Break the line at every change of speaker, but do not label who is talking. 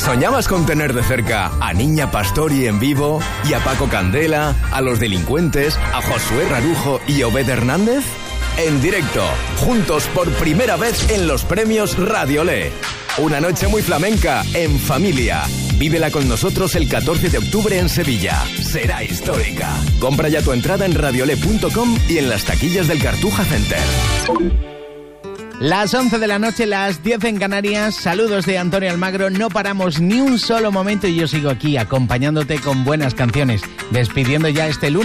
¿Soñabas con tener de cerca a Niña Pastori en vivo y a Paco Candela, a Los Delincuentes, a Josué Rarujo y Obed Hernández? En directo, juntos por primera vez en los premios Radiolé. Una noche muy flamenca, en familia. Vívela con nosotros el 14 de octubre en Sevilla. Será histórica. Compra ya tu entrada en radiolé.com y en las taquillas del Cartuja Center.
Las 11 de la noche, las 10 en Canarias. Saludos de Antonio Almagro. No paramos ni un solo momento y yo sigo aquí acompañándote con buenas canciones. Despidiendo ya este lunes.